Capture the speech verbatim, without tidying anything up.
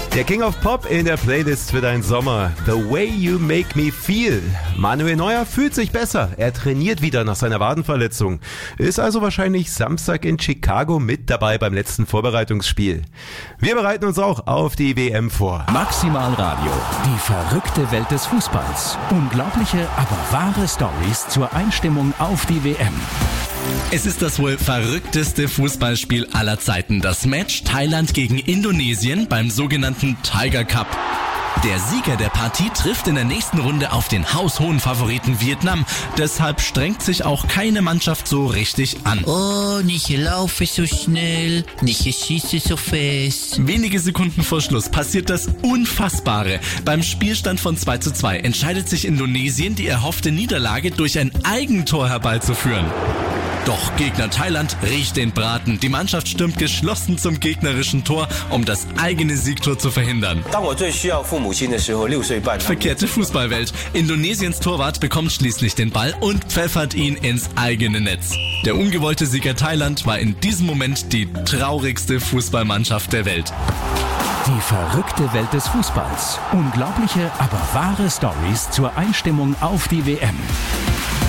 Der King of Pop in der Playlist für deinen Sommer. The Way You Make Me Feel. Manuel Neuer fühlt sich besser. Er trainiert wieder nach seiner Wadenverletzung. Ist also wahrscheinlich Samstag in Chicago mit dabei beim letzten Vorbereitungsspiel. Wir bereiten uns auch auf die W M vor. Maximal Radio. Die verrückte Welt des Fußballs. Unglaubliche, aber wahre Stories zur Einstimmung auf die W M. Es ist das wohl verrückteste Fußballspiel aller Zeiten. Das Match Thailand gegen Indonesien beim sogenannten Tiger Cup. Der Sieger der Partie trifft in der nächsten Runde auf den haushohen Favoriten Vietnam. Deshalb strengt sich auch keine Mannschaft so richtig an. Oh, nicht laufe so schnell, nicht schieße so fest. Wenige Sekunden vor Schluss passiert das Unfassbare. Beim Spielstand von zwei zu zwei entscheidet sich Indonesien, die erhoffte Niederlage durch ein Eigentor herbeizuführen. Doch Gegner Thailand riecht den Braten. Die Mannschaft stürmt geschlossen zum gegnerischen Tor, um das eigene Siegtor zu verhindern. Verkehrte Fußballwelt. Indonesiens Torwart bekommt schließlich den Ball und pfeffert ihn ins eigene Netz. Der ungewollte Sieger Thailand war in diesem Moment die traurigste Fußballmannschaft der Welt. Die verrückte Welt des Fußballs. Unglaubliche, aber wahre Stories zur Einstimmung auf die W M.